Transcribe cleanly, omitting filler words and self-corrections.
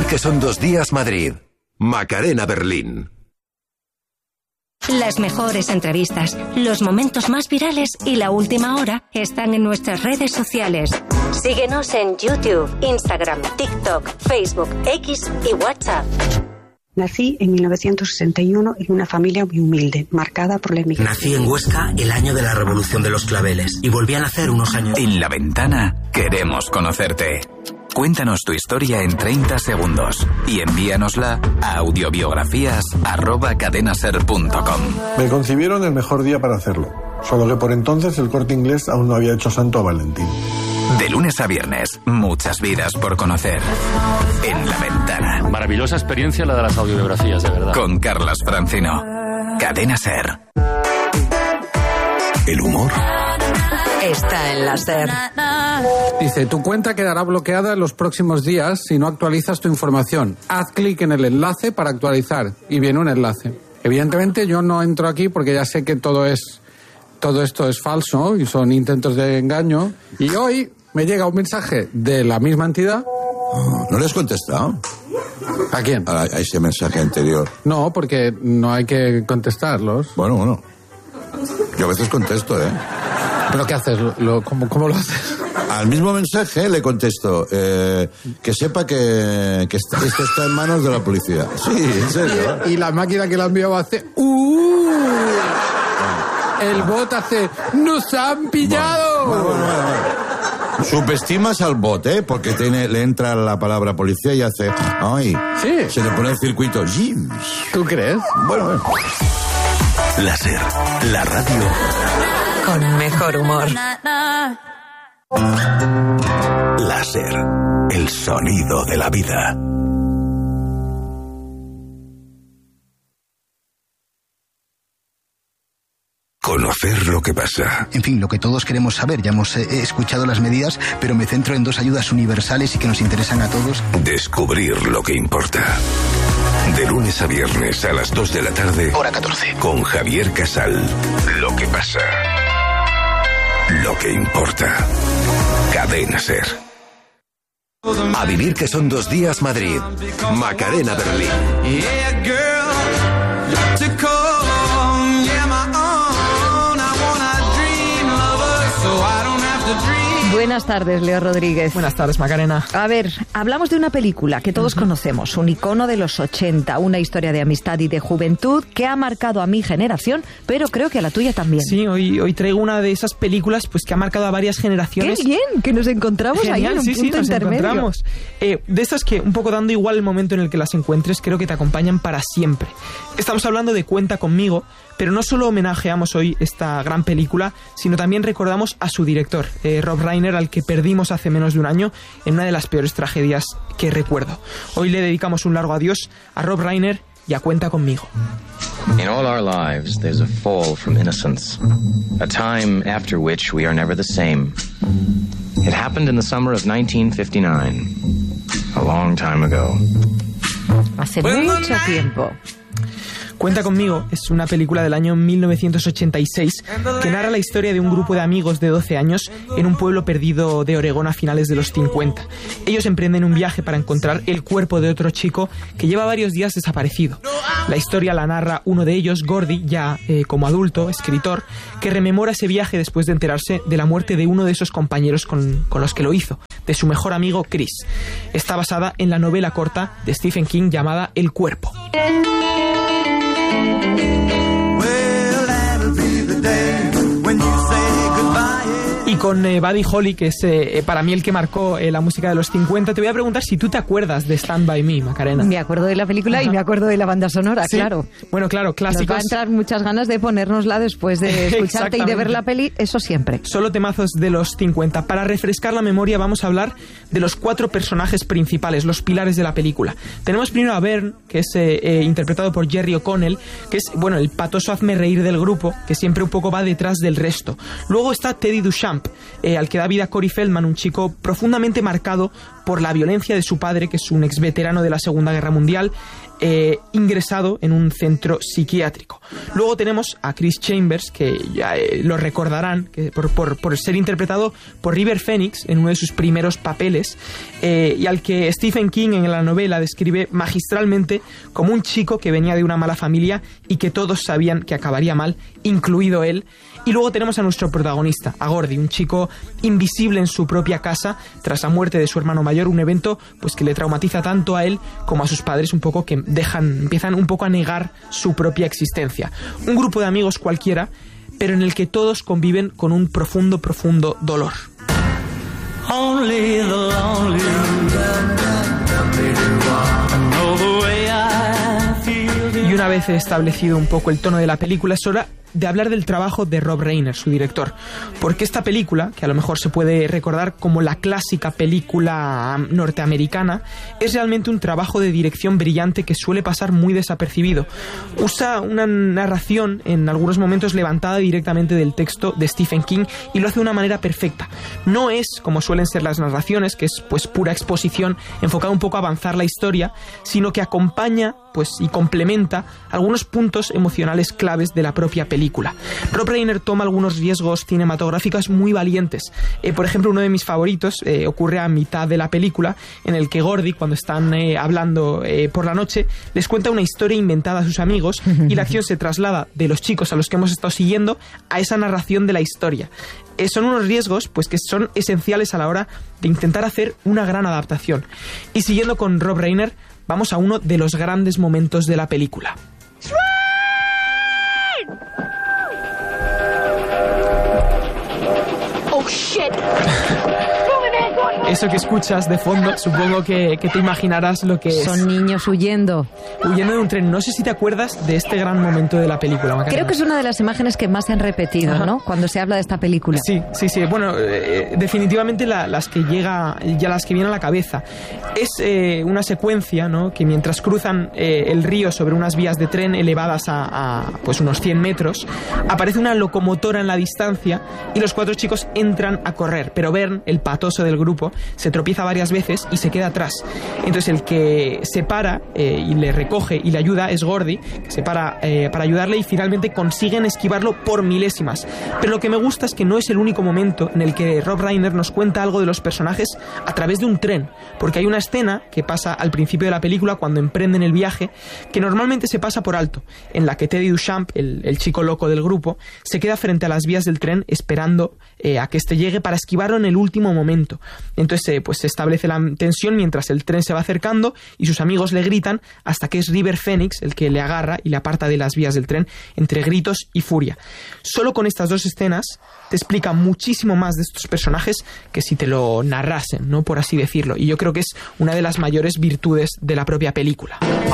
vivir que son 2 días Madrid. Macarena Berlín. Las mejores entrevistas, los momentos más virales y la última hora están en nuestras redes sociales. Síguenos en YouTube, Instagram, TikTok, Facebook, X y WhatsApp. Nací en 1961 en una familia muy humilde, marcada por la emigración. Nací en Huesca el año de la Revolución de los Claveles y volví a nacer unos años. En La Ventana queremos conocerte. Cuéntanos tu historia en 30 segundos y envíanosla a audiobiografías@cadenaser.com. Me concibieron el mejor día para hacerlo, solo que por entonces el Corte Inglés aún no había hecho santo a Valentín. De lunes a viernes, muchas vidas por conocer. En La Ventana. Maravillosa experiencia la de las audiobiografías, de verdad. Con Carlas Francino. Cadena Ser. El humor Está en la SER. Dice, tu cuenta quedará bloqueada en los próximos días si no actualizas tu información. Haz clic en el enlace para actualizar y viene un enlace. Evidentemente yo no entro aquí porque ya sé que todo esto es falso y son intentos de engaño. Y hoy me llega un mensaje de la misma entidad. ¿No le has contestado? ¿A quién? A ese mensaje anterior. No, porque no hay que contestarlos. Bueno. Yo a veces contesto, ¿eh? ¿Pero qué haces? ¿Cómo lo haces? Al mismo mensaje le contesto que sepa que esto está en manos de la policía. Sí, en serio. Y la máquina que la envió hace... El bot hace... ¡Nos han pillado! Bueno. Subestimas al bot, ¿eh? Porque le entra la palabra policía y hace... ¡Ay! Sí. Se le pone el circuito. ¿Tú crees? Bueno. La SER, la radio Con mejor humor. La SER, el sonido de la vida. Conocer lo que pasa. En fin, lo que todos queremos saber. Ya hemos escuchado las medidas, pero me centro en 2 ayudas universales y que nos interesan a todos. Descubrir lo que importa. De lunes a viernes a las 2 de la tarde. Hora 14. Con Javier Casal. Lo que pasa. Lo que importa. Cadena Ser. A vivir que son 2 días Madrid. Macarena Berlín. Buenas tardes, Leo Rodríguez. Buenas tardes, Macarena. A ver, hablamos de una película que todos conocemos, un icono de los 80, una historia de amistad y de juventud que ha marcado a mi generación, pero creo que a la tuya también. Sí, hoy traigo una de esas películas pues que ha marcado a varias generaciones. ¡Qué bien! Que nos encontramos. Genial, ahí en un punto nos intermedio. Encontramos. De estas que, un poco dando igual el momento en el que las encuentres, creo que te acompañan para siempre. Estamos hablando de Cuenta conmigo, pero no solo homenajeamos hoy esta gran película, sino también recordamos a su director, Rob Reiner, al que perdimos hace menos de un año en una de las peores tragedias que recuerdo. Hoy le dedicamos un largo adiós a Rob Reiner y a Cuenta conmigo. In all our lives, there's a fall from innocence, a time after which we are never the same. It happened in the summer of 1959, a long time ago. Hace mucho tiempo. Cuenta conmigo es una película del año 1986 que narra la historia de un grupo de amigos de 12 años en un pueblo perdido de Oregón a finales de los 50. Ellos emprenden un viaje para encontrar el cuerpo de otro chico que lleva varios días desaparecido. La historia la narra uno de ellos, Gordy, ya como adulto, escritor, que rememora ese viaje después de enterarse de la muerte de uno de esos compañeros con los que lo hizo, de su mejor amigo Chris. Está basada en la novela corta de Stephen King llamada El cuerpo. Y con Buddy Holly, que es para mí el que marcó la música de los 50, te voy a preguntar si tú te acuerdas de Stand By Me, Macarena. Me acuerdo de la película y me acuerdo de la banda sonora, ¿sí? Claro. Bueno, claro, clásicos. Nos va a entrar muchas ganas de ponérnosla después de escucharte y de ver la peli, eso siempre. Solo temazos de los 50. Para refrescar la memoria vamos a hablar de los 4 personajes principales, los pilares de la película. Tenemos primero a Vern, que es interpretado por Jerry O'Connell, que es, bueno, el patoso hazme reír del grupo, que siempre un poco va detrás del resto. Luego está Teddy Duchamp, al que da vida Corey Feldman, un chico profundamente marcado por la violencia de su padre, que es un exveterano de la Segunda Guerra Mundial, ingresado en un centro psiquiátrico. Luego tenemos a Chris Chambers, que ya lo recordarán, que por ser interpretado por River Phoenix en uno de sus primeros papeles, y al que Stephen King en la novela describe magistralmente como un chico que venía de una mala familia y que todos sabían que acabaría mal, incluido él. Y luego tenemos a nuestro protagonista, a Gordy, un chico invisible en su propia casa tras la muerte de su hermano mayor, un evento pues que le traumatiza tanto a él como a sus padres, un poco que empiezan un poco a negar su propia existencia. Un grupo de amigos cualquiera, pero en el que todos conviven con un profundo, profundo dolor. Y una vez establecido un poco el tono de la película, es hora de hablar del trabajo de Rob Reiner, su director. Porque esta película, que a lo mejor se puede recordar como la clásica película norteamericana, es realmente un trabajo de dirección brillante que suele pasar muy desapercibido. Usa una narración en algunos momentos levantada directamente del texto de Stephen King y lo hace de una manera perfecta. No es como suelen ser las narraciones, que es pues pura exposición enfocada un poco a avanzar la historia, sino que acompaña y complementa algunos puntos emocionales claves de la propia película. Rob Reiner toma algunos riesgos cinematográficos muy valientes. Por ejemplo, uno de mis favoritos ocurre a mitad de la película, en el que Gordy, cuando están hablando por la noche, les cuenta una historia inventada a sus amigos y la acción se traslada de los chicos a los que hemos estado siguiendo a esa narración de la historia. Son unos riesgos que son esenciales a la hora de intentar hacer una gran adaptación. Y siguiendo con Rob Reiner, vamos a uno de los grandes momentos de la película. Oh shit. Eso que escuchas de fondo, supongo que te imaginarás lo que es. Son niños huyendo. Huyendo de un tren. No sé si te acuerdas de este gran momento de la película, Macarena. Creo que es una de las imágenes que más se han repetido, ¿no? Cuando se habla de esta película. Sí. Bueno, definitivamente las que vienen a la cabeza. Es una secuencia, ¿no?, que mientras cruzan el río sobre unas vías de tren elevadas a unos 100 metros, aparece una locomotora en la distancia y los 4 chicos entran a correr, pero Vern, el patoso del grupo, se tropieza varias veces y se queda atrás. Entonces el que se para y le recoge y le ayuda es Gordy, que se para ayudarle y finalmente consiguen esquivarlo por milésimas. Pero lo que me gusta es que no es el único momento en el que Rob Reiner nos cuenta algo de los personajes a través de un tren, porque hay una escena que pasa al principio de la película cuando emprenden el viaje que normalmente se pasa por alto, en la que Teddy Duchamp, el chico loco del grupo, se queda frente a las vías del tren esperando a que este llegue para esquivarlo en el último momento. Entonces se establece la tensión mientras el tren se va acercando y sus amigos le gritan hasta que es River Phoenix el que le agarra y le aparta de las vías del tren entre gritos y furia. Solo con estas 2 escenas te explica muchísimo más de estos personajes que si te lo narrasen, ¿no?, por así decirlo. Y yo creo que es una de las mayores virtudes de la propia película.